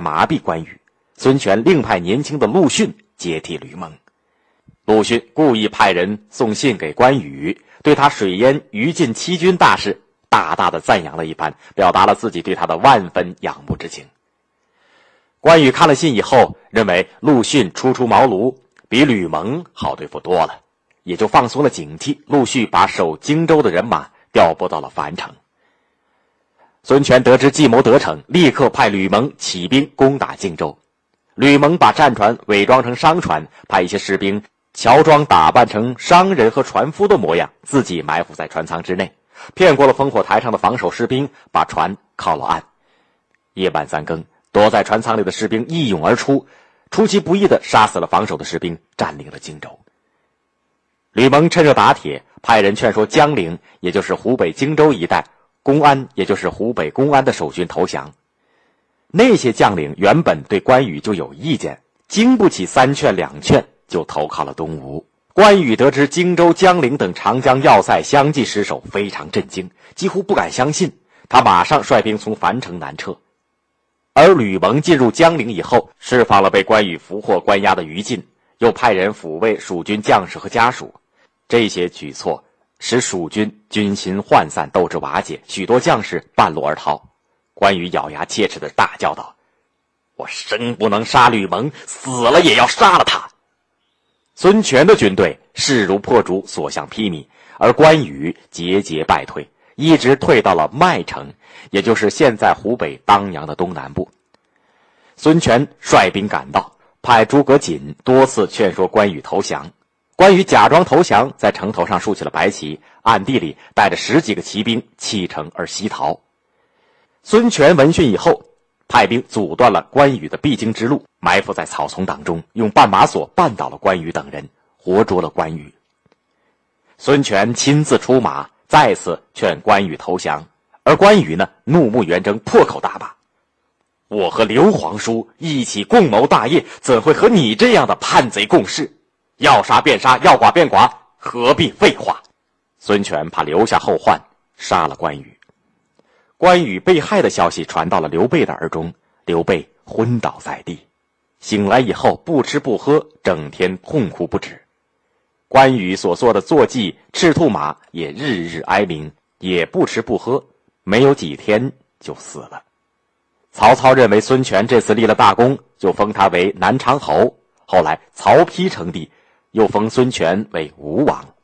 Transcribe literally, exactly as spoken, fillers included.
麻痹关羽，孙权另派年轻的陆逊接替吕蒙。陆逊故意派人送信给关羽，对他水淹于禁七军大事大大的赞扬了一番，表达了自己对他的万分仰慕之情。关羽看了信以后，认为陆逊初出茅庐，比吕蒙好对付多了，也就放松了警惕，陆续把守荆州的人马调拨到了樊城。孙权得知计谋得逞，立刻派吕蒙起兵攻打荆州。吕蒙把战船伪装成商船，派一些士兵乔装打扮成商人和船夫的模样，自己埋伏在船舱之内，骗过了烽火台上的防守士兵，把船靠了岸。夜半三更，躲在船舱里的士兵一涌而出，出其不意地杀死了防守的士兵，占领了荆州。吕蒙趁热打铁，派人劝说江陵，也就是湖北荆州一带，公安，也就是湖北公安的守军投降。那些将领原本对关羽就有意见，经不起三劝两劝，就投靠了东吴。关羽得知荆州、江陵等长江要塞相继失守，非常震惊，几乎不敢相信。他马上率兵从樊城南撤。而吕蒙进入江陵以后，释放了被关羽俘获关押的于禁，又派人抚慰蜀军将士和家属。这些举措使蜀军军心涣散，斗志瓦解，许多将士半路而逃。关羽咬牙切齿地大叫道：“我生不能杀吕蒙，死了也要杀了他！”孙权的军队势如破竹，所向披靡，而关羽节节败退，一直退到了麦城，也就是现在湖北当阳的东南部。孙权率兵赶到，派诸葛瑾多次劝说关羽投降。关羽假装投降，在城头上竖起了白旗，暗地里带着十几个骑兵弃城而西逃。孙权闻讯以后，派兵阻断了关羽的必经之路，埋伏在草丛当中，用绊马索绊倒了关羽等人，活捉了关羽。孙权亲自出马，再次劝关羽投降，而关羽呢，怒目圆睁，破口大骂：“我和刘皇叔一起共谋大业，怎会和你这样的叛贼共事？要杀便杀，要剐便剐，何必废话？”孙权怕留下后患，杀了关羽。关羽被害的消息传到了刘备的耳中，刘备昏倒在地，醒来以后不吃不喝，整天痛哭不止。关羽所做的坐骑赤兔马也日日哀鸣，也不吃不喝，没有几天就死了。曹操认为孙权这次立了大功，就封他为南长侯。后来曹丕称帝，又封孙权为吴王。